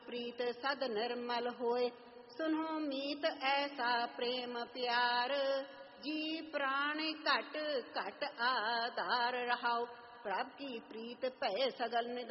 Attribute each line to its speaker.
Speaker 1: प्रीत सद निर्मल होए। सुनो मीत ऐसा प्रेम प्यार, जी प्राण घट घट आधार रहाओ। प्रभ की प्रीत पै सगल निधान,